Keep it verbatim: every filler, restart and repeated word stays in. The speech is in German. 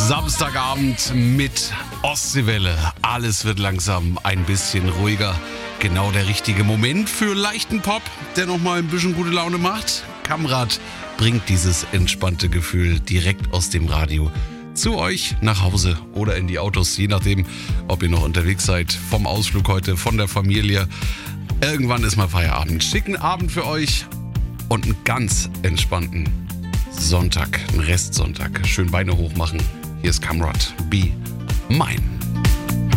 Samstagabend mit Ostseewelle. Alles wird langsam ein bisschen ruhiger. Genau der richtige Moment für leichten Pop, der nochmal ein bisschen gute Laune macht. Kamrad bringt dieses entspannte Gefühl direkt aus dem Radio zu euch nach Hause oder in die Autos, je nachdem, ob ihr noch unterwegs seid, vom Ausflug heute, von der Familie. Irgendwann ist mal Feierabend. Schicken Abend für euch und einen ganz entspannten Sonntag, einen Restsonntag. Schön Beine hoch machen. Hier ist Kamrad. Be mine.